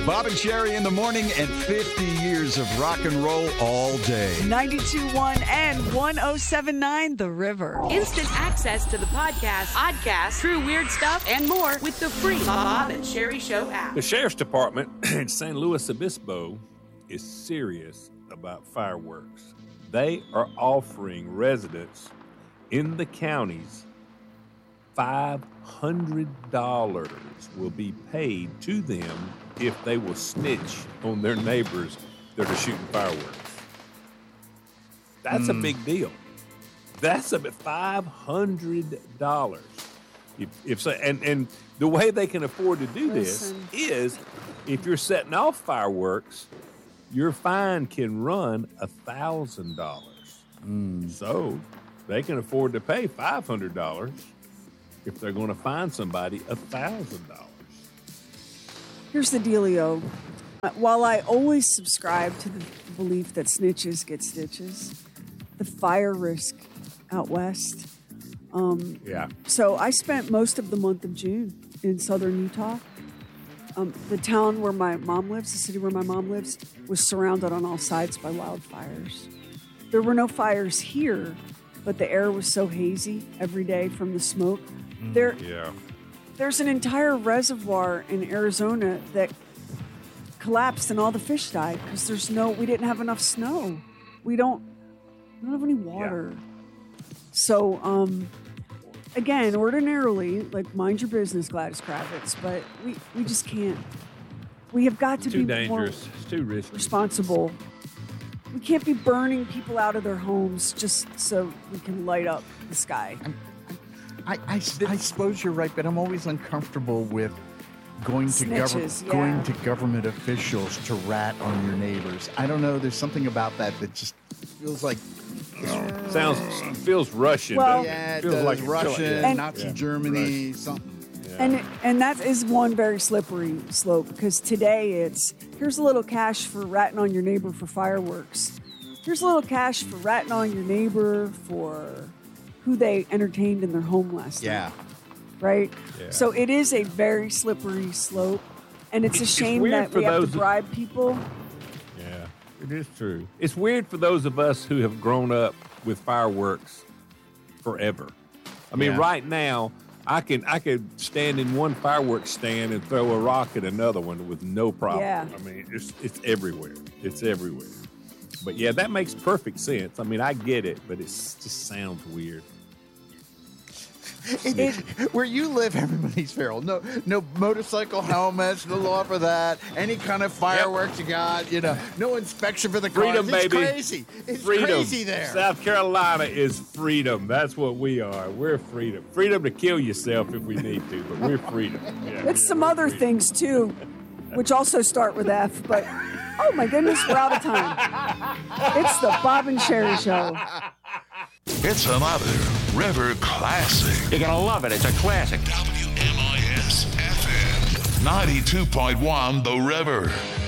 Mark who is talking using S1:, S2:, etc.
S1: Bob and Sherry in the morning and 50 years of rock and roll all day.
S2: 92.1 and 107.9 The River.
S3: Instant access to the podcast, true weird stuff, and more with the free Bob and Sherry Show app.
S4: The Sheriff's Department in San Luis Obispo is serious about fireworks. They are offering residents in the counties $500 will be paid to them if they will snitch on their neighbors that are shooting fireworks. That's a big deal. That's about $500. If so, and the way they can afford to do this is if you're setting off fireworks, your fine can run $1,000. So they can afford to pay $500 if they're going to fine somebody $1,000.
S2: Here's the dealio. While I always subscribe to the belief that snitches get stitches, the fire risk out west. So I spent most of the month of June in southern Utah. The town where my mom lives, the city where my mom lives, was surrounded on all sides by wildfires. There were no fires here, but the air was so hazy every day from the smoke. There's an entire reservoir in Arizona that collapsed and all the fish died because we didn't have enough snow. We don't have any water. Yeah. So, again, ordinarily, like, mind your business, Gladys Kravitz, but we just can't. We have got to be
S4: dangerous.
S2: More
S4: it's too risky.
S2: Responsible. We can't be burning people out of their homes just so we can light up the sky.
S5: I suppose you're right, but I'm always uncomfortable with going to government officials to rat on your neighbors. I don't know. There's something about that just feels like
S4: feels Russian.
S2: Well,
S5: it
S4: feels
S5: does.
S4: like
S5: Russian, Nazi Germany, something.
S2: Yeah. And that is one very slippery slope because today here's a little cash for ratting on your neighbor for fireworks. Here's a little cash for ratting on your neighbor for who they entertained in their home last night. Right? Yeah. So it is a very slippery slope, and it's a shame that we have to bribe people.
S4: Yeah, it is true. It's weird for those of us who have grown up with fireworks forever. I mean, right now, I could stand in one fireworks stand and throw a rock at another one with no problem.
S2: Yeah.
S4: I mean, it's everywhere. It's everywhere. But yeah, that makes perfect sense. I mean, I get it, but it just sounds weird.
S5: Where you live, everybody's feral. No motorcycle helmets, no law for that. Any kind of fireworks you got, no inspection for the cars.
S4: Freedom, baby.
S5: Crazy. It's
S4: freedom.
S5: Crazy there.
S4: South Carolina is freedom. That's what we are. We're freedom. Freedom to kill yourself if we need to, but we're freedom. Yeah,
S2: it's some other things, too, which also start with F, but oh, my goodness, we're out of time. It's the Bob and Sherry Show.
S6: It's another River classic.
S7: You're going to love it. It's a classic.
S6: WMIS FM 92.1 The River.